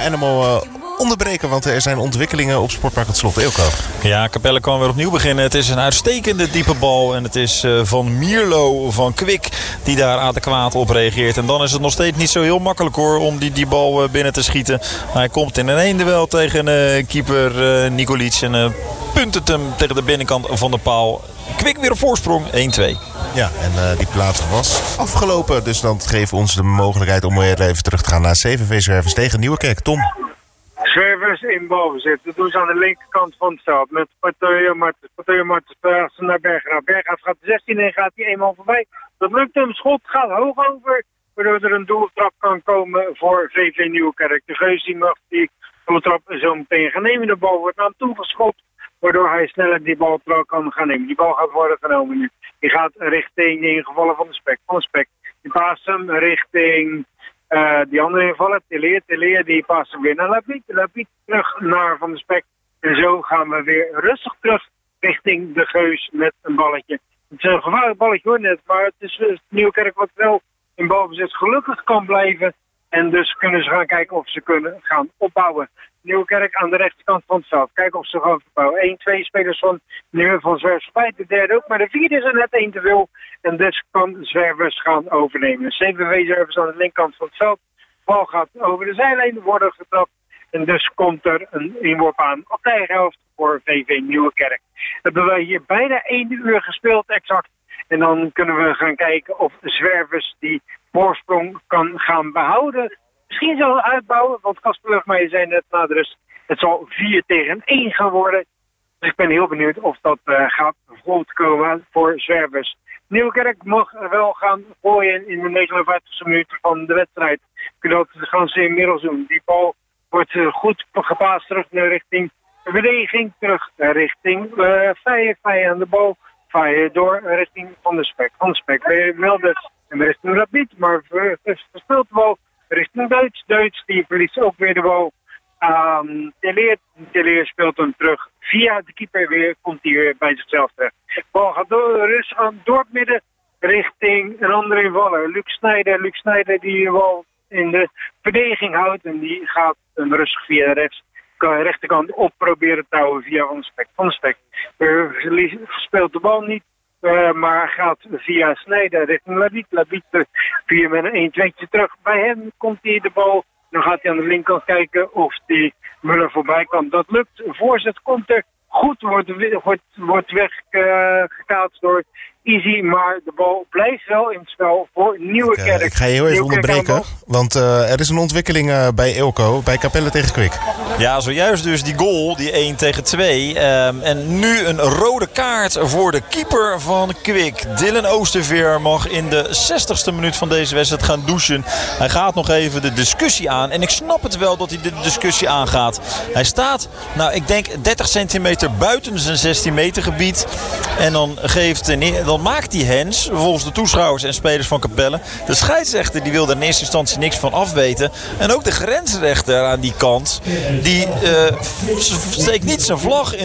Animal onderbreken, want er zijn ontwikkelingen op Sportpark Het Slot. Eelco. Ja, Capelle kan weer opnieuw beginnen. Het is een uitstekende diepe bal en het is Van Mierlo van Kwik die daar adequaat op reageert. En dan is het nog steeds niet zo heel makkelijk hoor om die bal binnen te schieten. Hij komt in een 1-duel tegen keeper Nikolic en punt het hem tegen de binnenkant van de paal. Kwik weer op voorsprong, 1-2. Ja, en die plaats was afgelopen. Dus dan geeft ons de mogelijkheid om weer even terug te gaan naar CVV Zwervers tegen Nieuwerkerk. Tom. Zwervers in balbezit. Dat doen ze aan de linkerkant van het veld. Met Patteo Martens naar Bergeraaf. Bergeraaf gaat de 16 en gaat hij eenmaal voorbij. Dat lukt hem. Schot gaat hoog over. Waardoor er een doeltrap kan komen voor VV Nieuwerkerk. De Geus die mag die doeltrap zo meteen gaan nemen. De bal wordt naar hem toe geschopt. Waardoor hij sneller die bal kan gaan nemen. Die bal gaat worden genomen nu. Die gaat richting de ingevallen van de Spek. Die paast hem richting die andere invallen. Teleer die paast hem weer naar Labiet terug naar Van de Spek. En zo gaan we weer rustig terug richting de Geus met een balletje. Het is een gevaarlijk balletje hoor net. Maar het is Nieuwerkerk wat wel in balbezit gelukkig kan blijven. En dus kunnen ze gaan kijken of ze kunnen gaan opbouwen. Nieuwerkerk aan de rechterkant van het veld. Kijken of ze gaan verbouwen. 1, 2 spelers van Zwervers voorbij. De derde ook. Maar de vierde is er net 1 te veel. En dus kan Zwervers gaan overnemen. CVV Zwervers aan de linkerkant van het veld. De bal gaat over de zijlijn worden getrapt. En dus komt er een inworp aan op de eigen helft voor VV Nieuwerkerk. Hebben we hier bijna 1 uur gespeeld exact. En dan kunnen we gaan kijken of Zwervers die voorsprong kan gaan behouden. Misschien zal het uitbouwen, want Casper Lugmeijer zei net na de rust, het zal 4-1 gaan worden. Dus ik ben heel benieuwd of dat gaat goed komen voor Zwervers. Nieuwerkerk mag wel gaan gooien in de 59e minuut van de wedstrijd. Dat gaan ze inmiddels doen. Die bal wordt goed gepaast terug naar richting verdediging, terug richting Feijen aan de bal. Feijen door richting Van de Spek. Van de Spek wilde en richting Labiet, maar verspeelt de bal richting Duits. Die verliest ook weer de bal aan Teleer speelt hem terug. Via de keeper weer komt hij weer bij zichzelf terecht. De bal gaat door het midden richting een andere invaller. Luc Snijder die de bal in de verdediging houdt. En die gaat hem rustig via de rechterkant op proberen te houden via Van de Spek. Speelt de bal niet. Maar gaat via Snijder richting Labiet via met een 1-2'tje terug. Bij hem komt hij de bal. Dan gaat hij aan de linkerkant kijken of die Muller voorbij kan. Dat lukt. Voorzet komt er goed. Wordt weggekaatst door Easy. Maar de bal blijft wel in het spel voor Nieuwerkerk. Ik ga je heel even onderbreken. Want er is een ontwikkeling bij Eelco. Bij Capelle tegen Kwik. Ja, zojuist dus die goal. Die 1-2. En nu een rode kaart voor de keeper van Kwik. Dylan Oosterveer mag in de 60ste minuut van deze wedstrijd gaan douchen. Hij gaat nog even de discussie aan. En ik snap het wel dat hij de discussie aangaat. Hij staat, ik denk 30 centimeter buiten zijn 16 meter gebied. En dan maakt hij hens, volgens de toeschouwers en spelers van Capelle. De scheidsrechter die wil er in eerste instantie niks van afweten. En ook de grensrechter aan die kant, die steekt niet zijn vlag in